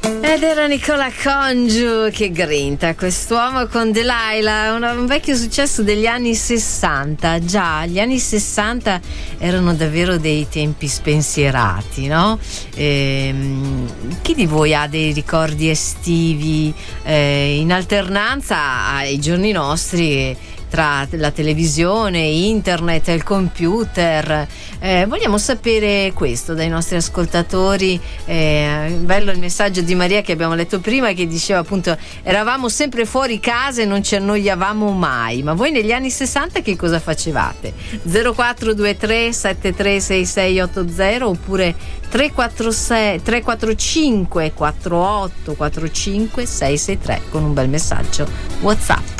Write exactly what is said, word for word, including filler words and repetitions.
Ed era Nicola Congiu, che grinta quest'uomo con Delilah, un, un vecchio successo degli anni sessanta. Già, gli anni sessanta erano davvero dei tempi spensierati, no? Ehm, chi di voi ha dei ricordi estivi eh, in alternanza ai giorni nostri, tra la televisione, internet e il computer? Eh, vogliamo sapere questo dai nostri ascoltatori. Eh, bello il messaggio di Maria che abbiamo letto prima, che diceva appunto: eravamo sempre fuori casa e non ci annoiavamo mai. Ma voi negli anni sessanta che cosa facevate? zero quattro due tre sette tre sei sei otto zero oppure tre quattro sei tre quattro cinque quattro otto quattro cinque sei sei tre con un bel messaggio WhatsApp.